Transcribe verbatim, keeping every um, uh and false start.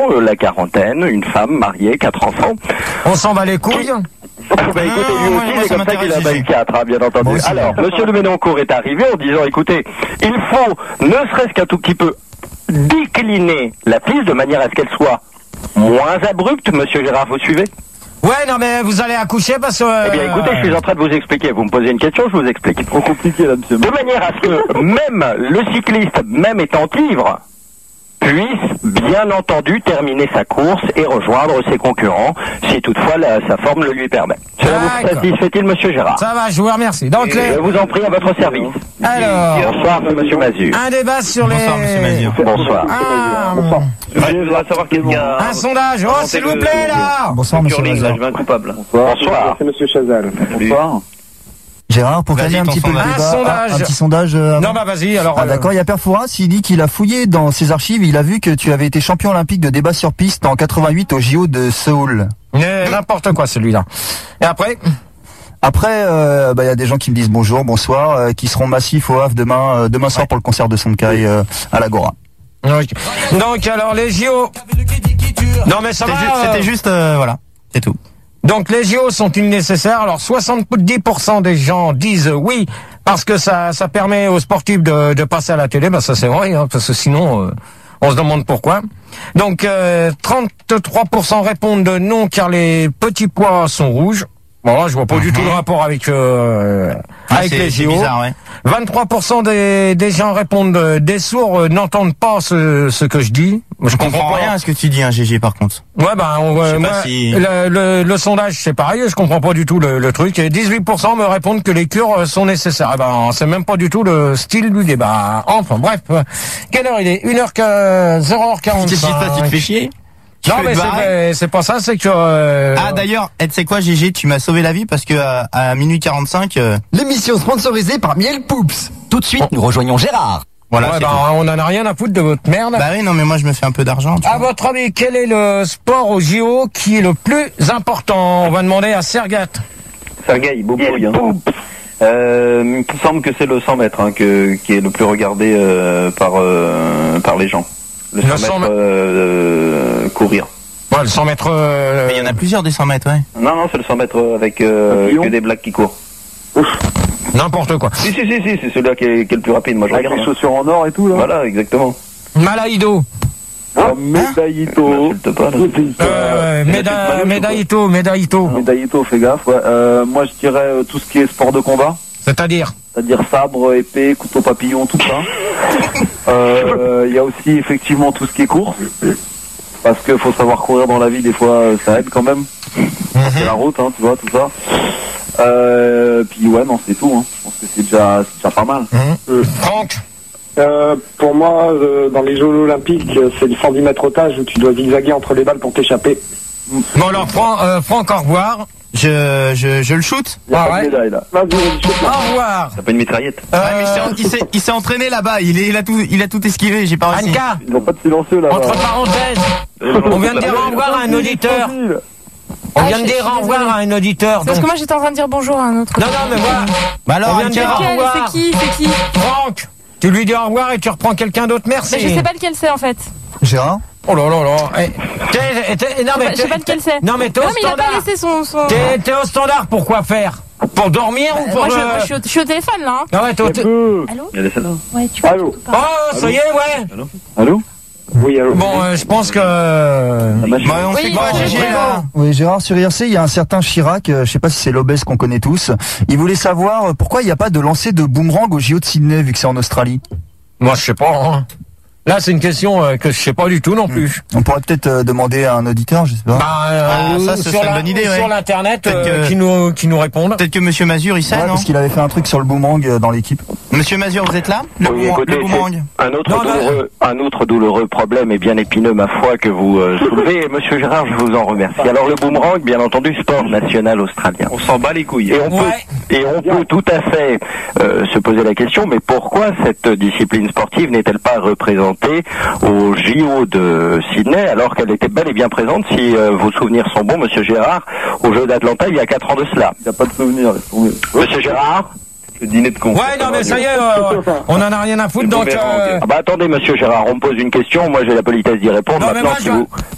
euh, la quarantaine, une femme mariée, quatre enfants. On s'en va les couilles. Bah écoutez, lui aussi, c'est comme ça qu'il a battu quatre, hein, bien entendu. Bon, alors, monsieur Le Ménoncourt est arrivé en disant, écoutez, il faut, ne serait-ce qu'un tout petit peu, décliner la piste de manière à ce qu'elle soit moins abrupte. Monsieur Gérard, vous suivez? Ouais, non, mais vous allez accoucher parce que... Euh... Eh bien, écoutez, je suis en train de vous expliquer. Vous me posez une question, je vous explique. Trop compliqué, là, monsieur. De manière à ce que même le cycliste, même étant ivre, puisse, bien entendu, terminer sa course et rejoindre ses concurrents, si toutefois la, sa forme le lui permet. Cela vous satisfait-il, monsieur Gérard? Ça va, je vous remercie. Donc, les... Je vous en prie, à votre service. Alors... Bonsoir, monsieur Mazur. Un débat sur les... Bonsoir, monsieur Mazur. Bonsoir. Ah, Bonsoir. Je voudrais savoir quelqu'un. un sondage. Oh, s'il vous plaît, là. Bonsoir, monsieur Curling, là, Mazur. je veux un coupable. Bonsoir. C'est monsieur Chazal. Bonsoir. Gérard, pour Vas-y, calmer un ton petit peu le sondage. débat, Un sondage. un petit sondage. euh, Non, avant. bah vas-y, alors... Ah euh, d'accord, il y a Père Fouras, il dit qu'il a fouillé dans ses archives, il a vu que tu avais été champion olympique de débat sur piste en quatre-vingt-huit au J O de Séoul. mais n'importe quoi, celui-là. Et après... Après, euh, bah, il y a des gens qui me disent bonjour, bonsoir, euh, qui seront massifs au Havre demain, euh, demain soir pour le concert de Sonkai euh, à l'Agora. Donc, donc, alors, les J O... Non, mais ça va... C'était ju- euh, C'était juste, euh, voilà, c'est tout. Donc les J O sont-ils nécessaires? Alors soixante-dix pour cent des gens disent oui parce que ça ça permet aux sportifs de, de passer à la télé. Ben ça c'est vrai, hein, parce que sinon euh, on se demande pourquoi. Donc euh, trente-trois pour cent répondent non car les petits pois sont rouges. Bon là je vois pas du tout le rapport avec euh, Ah, avec c'est- les c'est J O. bizarre, ouais. vingt-trois pour cent des des gens répondent euh, des sourds euh, n'entendent pas ce ce que je dis. Je Je comprends pas. rien à ce que tu dis, hein, G G, par contre. Ouais, ben, on, Je sais euh, pas moi, si- le, le, le sondage, c'est pareil, je comprends pas du tout le, le truc. Et dix-huit pour cent me répondent que les cures euh, sont nécessaires. Eh ben, c'est même pas du tout le style du débat. Enfin, bref. Quelle heure il est? une heure quarante-cinq. Qu'est-ce qui se passe? Tu te fais chier? Tu Non, fais mais te barrer c'est, c'est pas ça, c'est que... euh, Ah, d'ailleurs, et tu sais quoi, G G, tu m'as sauvé la vie parce que à, à minuit quarante-cinq, euh, L'émission sponsorisée par Miel Poops. Tout de suite, nous rejoignons Gérard. voilà. ouais, c'est ben, tout. on en a rien à foutre de votre merde. Bah oui, non, mais moi je me fais un peu d'argent. tu À vois. votre avis, quel est le sport au J O qui est le plus important? On va demander à Sergat. Sergueï, Bobouille. Hein. Euh, il me semble que c'est le cent mètres hein, que, qui est le plus regardé euh, par, euh, par les gens. Le Le cent cent mètres euh, euh, courir. Ouais, le cent mètres... euh, Mais il y en a plusieurs des cent mètres, ouais. Non, non, c'est le cent mètres avec euh, Papillon. que des blagues qui courent. N'importe quoi. Si, si, si, si c'est celui-là qui est, qui est le plus rapide. Moi, je Avec regarde. les hein. chaussures en or et tout, là. Voilà, exactement. Malaïdo. Ah, Médaillito. M'insulte pas, là. Euh, C'est la Méda- petite Médaillito, Médaillito. Médaillito, fais gaffe, ouais. Euh, moi, je dirais euh, tout ce qui est sport de combat. C'est-à-dire? C'est-à-dire sabre, épée, couteau papillon, tout ça. Euh, Il y a aussi effectivement tout ce qui est course. Parce qu'il faut savoir courir dans la vie, des fois euh, ça aide quand même. C'est la route, hein, tu vois, tout ça. Euh, puis ouais, non, c'est tout. Hein. Je pense que c'est déjà, c'est déjà pas mal. Mmh. Franck. Euh, pour moi, euh, dans les Jeux olympiques, euh, c'est le cent dix mètres otage où tu dois zigzaguer entre les balles pour t'échapper. Bon alors, Franck, euh, Franck, au revoir. Je, je, je le shoot. Il y a Ah pas ouais. de médaille là. Vas-y, vas-y, shoot. Au revoir. T'as pas une mitraillette? Euh, Ouais, mais il s'est- il s'est, il s'est entraîné là-bas. Il, est, il a tout, il a tout esquivé. J'ai pas réussi. Anka, Ils n'ont pas de silencieux là. entre parenthèses, on vient de dire au revoir à un auditeur. On vient de dire au revoir à un auditeur. Parce donc- que moi j'étais en train de dire bonjour à un autre. Non, non, mais voilà. Bah alors, On vient de Anka, dire au Lequel? revoir. C'est qui? C'est qui? Franck, tu lui dis au revoir et tu reprends quelqu'un d'autre. Merci. Mais je sais pas lequel c'est en fait. Gérard? Oh là là là. Eh, t'es- t'es- non, mais Je sais pas t'es- lequel c'est. Non, mais t'es au Non, mais il a pas standard. laissé son. son... T'es, t'es au standard pour quoi faire? Pour dormir ou Euh, pour... moi je, euh, moi, je suis au, je suis au téléphone là. Hein. Ah ouais, t'es au t- Euh, Allô? Il y a des celles-là. Ouais, tu peux Allô? tout parler. Oh, ça y est, ouais. Allô? Oui, allô. Bon, euh, je pense que... La machine. bah, on Oui, fait quoi, bon, G G, bon. là? Oui, Gérard, sur I R C, il y a un certain Chirac, euh, je sais pas si c'est l'obèse qu'on connaît tous. Il voulait savoir euh, pourquoi il n'y a pas de lancer de boomerang au J O de Sydney, vu que c'est en Australie. Moi, je sais pas. Hein. Là, c'est une question euh, que je sais pas du tout non plus. On pourrait peut-être euh, demander à un auditeur, je sais pas. Bah, euh, Ah, ça, ce sur serait une la- bonne idée, Sur ouais. l'internet, Peut-être euh, que- qui nous qui nous répondent. Peut-être que Monsieur Mazur, il sait, Ouais, non? parce qu'il avait fait un truc sur le boomerang euh, dans l'équipe. Monsieur Mazur, vous êtes là? Le, Oui, boomerang- écoutez, le boomerang. c'est un autre, Non, non. douloureux, un autre douloureux problème et bien épineux, ma foi, que vous euh, soulevez. Et Monsieur Gérard, je vous en remercie. Alors le boomerang, bien entendu, sport national australien. On s'en bat les couilles. Et on Ouais. peut, et on peut tout à fait euh, se poser la question, mais pourquoi cette discipline sportive n'est-elle pas représentée au J O de Sydney, alors qu'elle était bel et bien présente, si euh, vos souvenirs sont bons, Monsieur Gérard, au Jeu d'Atlanta il y a quatre ans de cela. Il n'y a pas de souvenir, laisse tomber. Monsieur Gérard? Le dîner de con. Ouais, non, mais ça y est, euh, on en a rien à foutre, Le donc... boomerang, euh, Ah bah attendez, Monsieur Gérard, on me pose une question, moi j'ai la politesse d'y répondre. Non, mais Maintenant, moi, si je- vous,